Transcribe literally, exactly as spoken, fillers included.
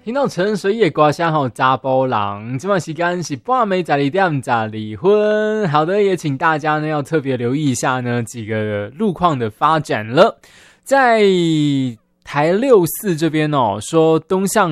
听到沉水夜刮香后查甫人，今晚时间是半暝十二点十二分。好的，也请大家呢要特别留意一下呢几个路况的发展了。在台六四这边哦，说东向